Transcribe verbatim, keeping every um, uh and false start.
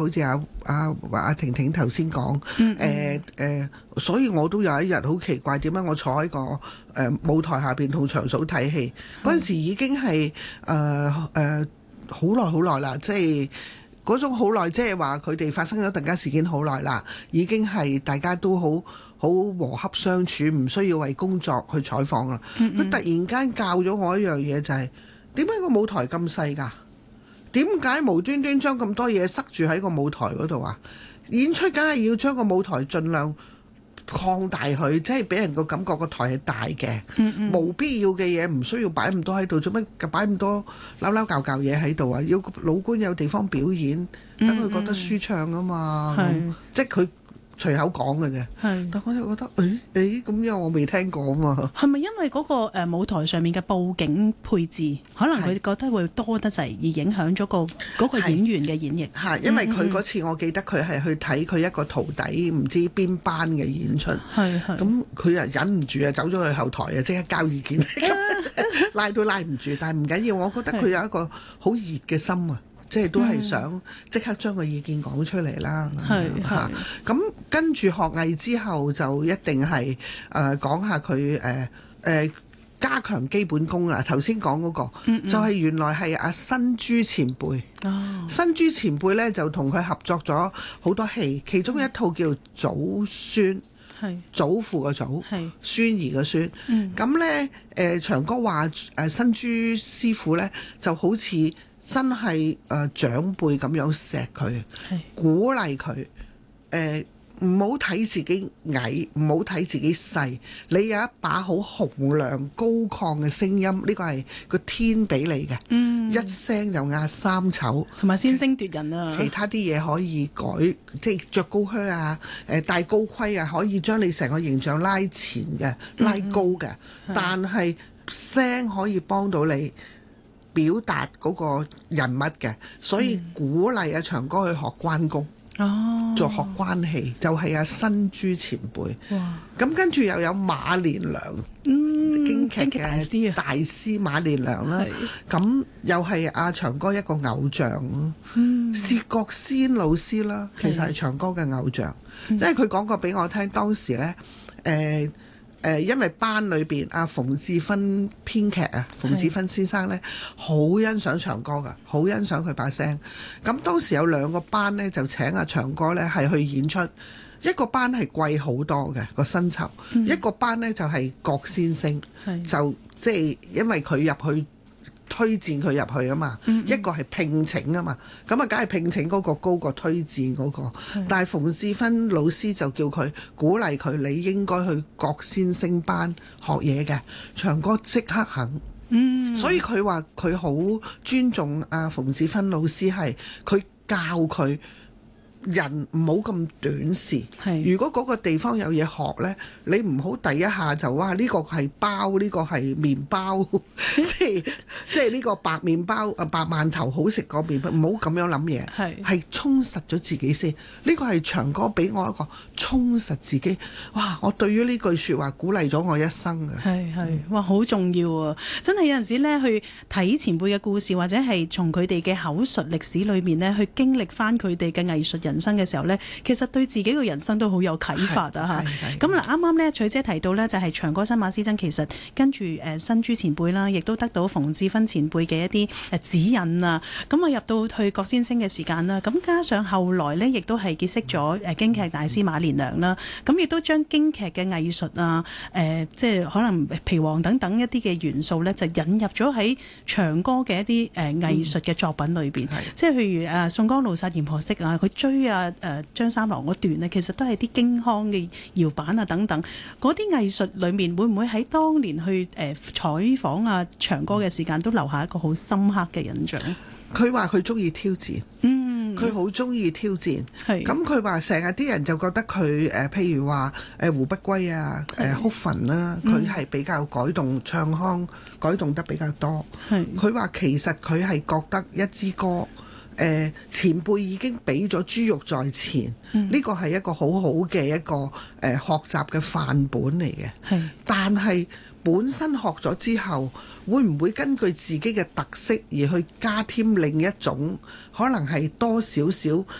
好似阿阿阿婷婷頭先講，誒、 嗯呃呃、所以我都有一日好奇怪，點解我坐喺個誒、呃、舞台下邊同長嫂睇戲嗰陣時已經係誒誒好耐好耐啦，即係嗰種好耐，即係話佢哋發生咗突然間事件好耐啦，已經係大家都好好和洽相處，唔需要為工作去採訪啦。佢、嗯嗯、突然間教咗我一樣嘢，就係點解個舞台咁細㗎？點解無端端將咁多嘢塞住喺個舞台嗰度啊？演出梗係要將個舞台盡量擴大佢，即係俾人個感覺個台係大嘅。嗯嗯，冇必要嘅嘢唔需要擺咁多喺度，做乜擺咁多撈撈教教嘢喺度啊？要老倌有地方表演，等佢覺得舒暢啊嘛。嗯嗯，即係佢隨口講嘅啫，但我就覺得，誒誒咁樣我未聽過啊嘛。 係咪因為嗰個誒舞台上面嘅佈景配置，可能佢覺得會多得滯，而影響咗個嗰個演員嘅演繹？係， 因為佢嗰次我記得佢係去睇佢一個徒弟唔知邊班嘅演出，係係，咁佢又忍唔住啊，走咗去後台啊，即刻交意見，拉都拉唔住，但係唔緊要，我覺得佢有一個好熱嘅心啊。即係都係想即刻將個意見講出嚟啦，係嚇。咁跟住學藝之後就一定係誒、呃、講下佢誒誒加強基本功啊。頭先講嗰個嗯嗯就係原來係阿新珠前輩，哦、新珠前輩咧就同佢合作咗好多戲，其中一套叫祖孫，係祖父嘅祖，係孫兒嘅孫。咁咧誒長哥話誒新珠師傅咧就好似真係誒、呃、長輩咁樣錫佢，鼓勵佢，誒唔好睇自己矮，唔好睇自己細。你有一把好洪亮高亢嘅聲音，呢、這個係個天俾你嘅，嗯、一聲就壓三丑，同埋先聲奪人啊！其他啲嘢可以改，即係着高靴啊，誒戴高盔啊，可以將你成個形象拉前嘅、拉高嘅，嗯、但係聲可以幫到你表達嗰個人物嘅，所以鼓勵阿長哥去學關公，哦，做學關戲，就係、是、阿新珠前輩。哇！咁跟住又有馬連良，嗯，京劇嘅大師馬連良啦。咁又係阿長哥一個偶像咯。嗯，薛覺先老師啦，其實係長哥嘅偶像，因為佢講過俾我聽，當時咧，誒、呃。誒、呃，因為班裏邊阿馮志芬編劇啊，馮志芬先生咧好欣賞長哥噶，好欣賞佢把聲。咁當時有兩個班咧，就請阿長哥咧係去演出，一個班係貴好多嘅個薪酬，嗯、一個班咧就係、是、郭先生，就即係因為佢入去。推薦佢入去啊嘛，嗯嗯一個係聘請啊嘛，咁啊梗係聘請嗰個高過推薦嗰個。但係馮志芬老師就叫佢鼓勵佢，你應該去郭先生班學嘢嘅。長哥即刻肯，嗯，所以佢話佢好尊重阿馮志芬老師，係佢教佢。人唔好咁短視，如果嗰個地方有嘢學呢，你唔好第一下就話呢個係包，呢個係麵包，即係即係呢個白麵包啊，白饅頭好食過麵包，唔好咁樣諗嘢，係係充實咗自己先。呢個係長哥俾我一個充實自己，哇！我對於呢句説話鼓勵咗我一生嘅，係係哇，好重要啊！真係有陣時呢，去睇前輩嘅故事，或者係從佢哋嘅口述歷史裏面呢，去經歷翻佢哋嘅藝術人。人生嘅時候呢，其實對自己嘅人生都好有啟發啊！嚇，咁嗱，啱啱呢，翠姐提到呢，就係長哥新馬師曾，其實跟住誒新珠前輩啦，亦都得到馮志芬前輩嘅一啲誒指引啊。咁啊，入到去郭先生嘅時間啦，咁加上後來呢，亦都係結識咗誒京劇大師馬連良啦。咁亦都將京劇嘅藝術啊，誒、呃、即係可能皮黃等等一啲嘅元素呢，就引入咗喺長哥嘅一啲誒藝術嘅作品裏邊。嗯、即係譬如誒宋江怒殺閻婆惜啊，佢追啊誒張三郎嗰段咧，其實都係啲京腔嘅搖板啊等等，嗰啲藝術裏面會唔會喺當年去誒採訪啊長哥嘅時間都留下一個好深刻嘅印象？佢話佢中意挑戰，嗯，佢好中意挑戰，係咁佢話成日啲人就覺得佢誒、呃，譬如話誒胡不歸啊，誒哭墳啦，佢係比較改動唱腔，改動得比較多。係佢話其實佢係覺得一支歌。誒、呃、前輩已經俾咗珠玉在前，呢、嗯、個係一個好好嘅一個誒、呃、學習嘅範本嚟嘅。係，但係本身學咗之後，會唔會根據自己嘅特色而去加添另一種，可能係多少少